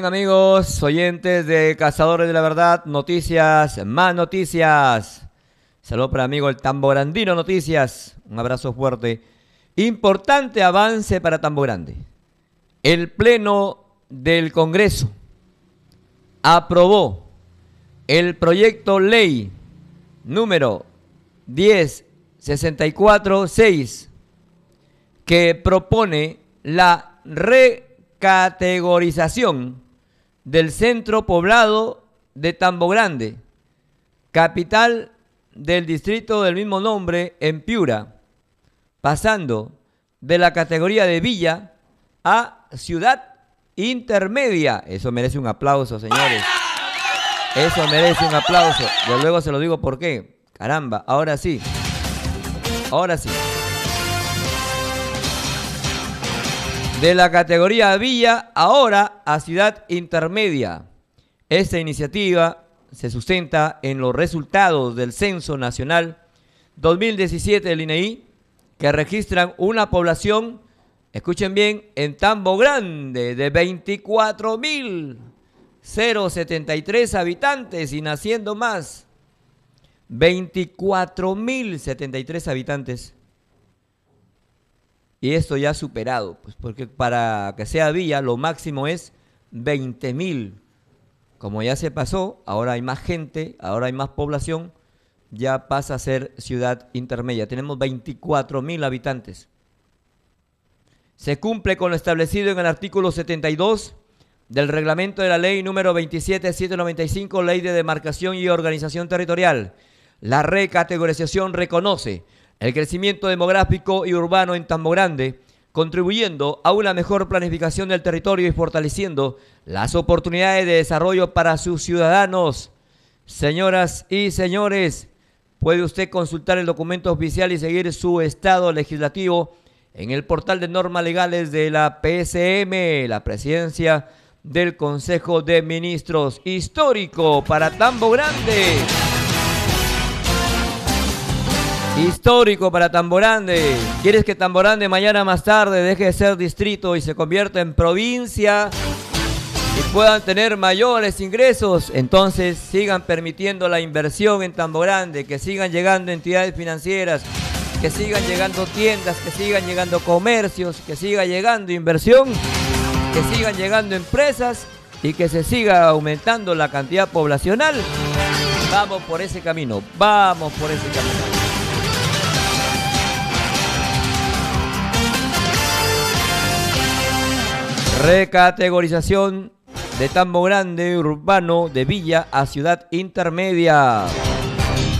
Amigos, oyentes de Cazadores de la Verdad, noticias, más noticias. Saludos para amigo el Tambograndino Noticias. Un abrazo fuerte. Importante avance para Tambogrande. El Pleno del Congreso aprobó el proyecto ley número 1064-6 que propone la recategorización del centro poblado de Tambogrande, capital del distrito del mismo nombre en Piura, pasando de la categoría de villa a ciudad intermedia. Eso merece un aplauso, señores. Eso merece un aplauso. Yo luego se lo digo por qué. Caramba, ahora sí. Ahora sí. De la categoría villa ahora a ciudad intermedia. Esta iniciativa se sustenta en los resultados del Censo Nacional 2017 del INEI, que registran una población, escuchen bien, en Tambogrande de 24.073 habitantes y naciendo más. 24.073 habitantes. Y esto ya ha superado, pues porque para que sea villa lo máximo es 20.000. Como ya se pasó, ahora hay más gente, ahora hay más población, ya pasa a ser ciudad intermedia. Tenemos 24.000 habitantes. Se cumple con lo establecido en el artículo 72 del reglamento de la ley número 27795, ley de demarcación y organización territorial. La recategorización reconoce el crecimiento demográfico y urbano en Tambogrande, contribuyendo a una mejor planificación del territorio y fortaleciendo las oportunidades de desarrollo para sus ciudadanos. Señoras y señores, puede usted consultar el documento oficial y seguir su estado legislativo en el portal de normas legales de la PSM, la Presidencia del Consejo de Ministros. Histórico para Tambogrande. Histórico para Tambogrande. ¿Quieres que Tambogrande mañana más tarde deje de ser distrito y se convierta en provincia y puedan tener mayores ingresos? Entonces sigan permitiendo la inversión en Tambogrande, que sigan llegando entidades financieras, que sigan llegando tiendas, que sigan llegando comercios, que siga llegando inversión, que sigan llegando empresas y que se siga aumentando la cantidad poblacional. Vamos por ese camino, vamos por ese camino. Recategorización de Tambogrande urbano de villa a ciudad intermedia.